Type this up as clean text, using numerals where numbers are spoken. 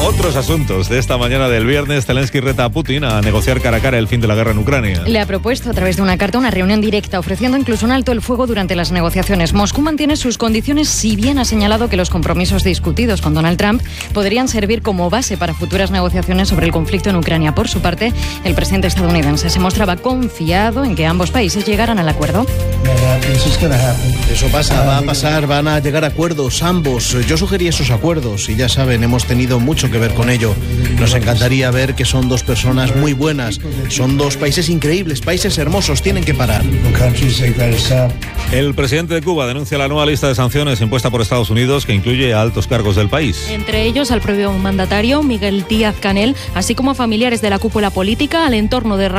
Otros asuntos de esta mañana del viernes. Zelensky reta a Putin a negociar cara a cara el fin de la guerra en Ucrania. Le ha propuesto a través de una carta una reunión directa, ofreciendo incluso un alto el fuego durante las negociaciones. Moscú mantiene sus condiciones, si bien ha señalado que los compromisos discutidos con Donald Trump podrían servir como base para futuras negociaciones sobre el conflicto en Ucrania. Por su parte, el presidente estadounidense se mostraba confiado en que ambos países llegaran al acuerdo. Eso pasa, va a pasar, van a llegar a acuerdos ambos. Yo sugerí esos acuerdos y ya saben, hemos tenido mucho que ver con ello. Nos encantaría ver que son dos personas muy buenas, son dos países increíbles, países hermosos, tienen que parar. El presidente de Cuba denuncia la nueva lista de sanciones impuesta por Estados Unidos que incluye a altos cargos del país. Entre ellos al propio mandatario Miguel Díaz-Canel, así como a familiares de la cúpula política, al entorno de